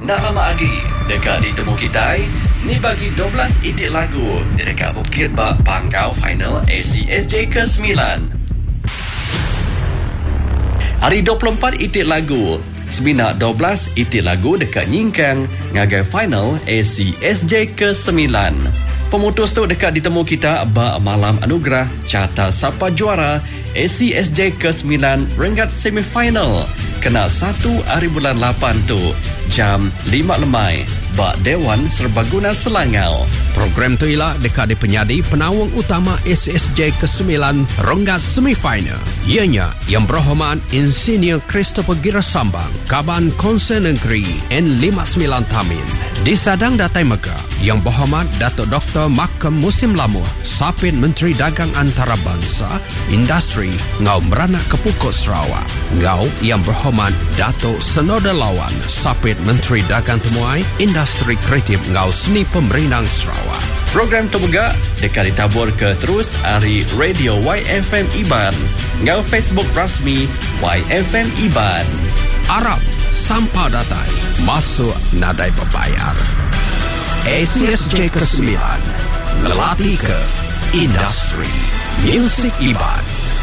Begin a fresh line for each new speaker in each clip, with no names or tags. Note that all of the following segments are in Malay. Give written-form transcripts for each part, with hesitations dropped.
Nak lama lagi dekat ditemu kita ni bagi 12 itik lagu dekat Bukit Bak Pangkau final ACSJ ke-9. Hari 24 itik lagu Semina 12 itik lagu dekat Nyingkang ngagai final ACSJ ke-9. Pemutus tu dekat ditemu kita bak malam anugerah carta siapa juara ACSJ ke-9 Renggat semifinal kena 1 hari bulan 8 tu jam 5 lemai bak Dewan Serbaguna Selangau.
Program tu ialah dekat di penyadi penawang utama ACSJ ke-9 Renggat semifinal. Ianya yang berhormat Insinyur Christopher Girasambang Kaban Konsen Negeri N59 Tamin. Di Sadang Datai Mega yang berhormat Datuk Dr. Makam Musim Lamuh Sapit Menteri Dagang Antarabangsa Industri Ngau Meranak Kepukut Sarawak. Ngau yang berhormat Datuk Senoda Lawan Sapit Menteri Dagang Temuai Industri Kreatif Ngau Seni Pemerintah Sarawak.
Program terbuka dekat ditabur ke terus hari Radio YFM Iban ngau Facebook rasmi YFM Iban.
Arab sampah datai masuk nadai berbayar. ACSJ ke-9 ngelatih ke industri muzik Iban.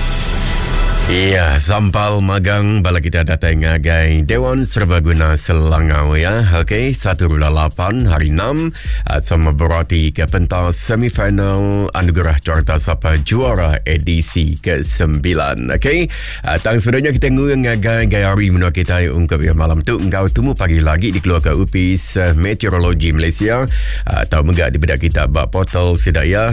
Ya, sampal magang bala kita datang ngagai Dewan Serbaguna Selangau ya. Okey, 1.8 hari 6 sama berarti ke pentas semifinal anugerah carta siapa juara edisi ke-9. Okey, tang sebenarnya kita ngagai hari menua kita ungkap ya malam tu engkau temu pagi lagi di keluarga UPIS Meteorologi Malaysia atau megak di bedak kita bak portal sedaya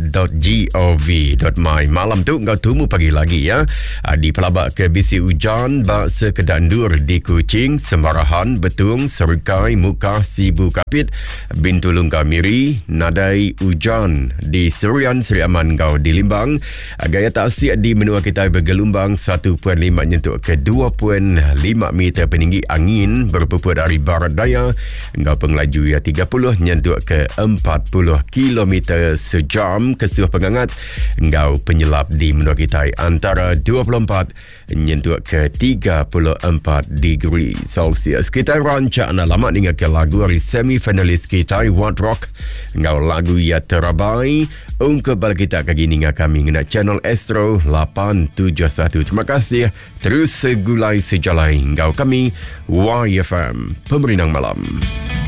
met.gov.my. Malam tu engkau temu pagi lagi ya. Di pelabak ke bisi hujan bak sekedandur di Kuching, Semarahan, Betung, Serkai, Mukah, Sibu Kapit, Bintulung Kamiri, nadai hujan di Serian Seri Aman Gau di Limbang. Gaya taksir di menua kita bergelombang 1.5 nyentuk ke 2.5 meter peninggi angin berpuput dari barat daya. Gau pengelaju ya 30 nyentuk ke 40 km sejam. Kesuh pengangat gau penyelap di menua kita antara 24 nyentuk ke 34 degree Celsius. Kita rancak nak lama dengan ke lagu dari semifinalis kita What Rock ngau lagu ya terabai ungkap bala kita kagi dengan kami ngena channel Astro 871. Terima kasih terus segulai sejalai ngau kami YFM Pemerintah Malam.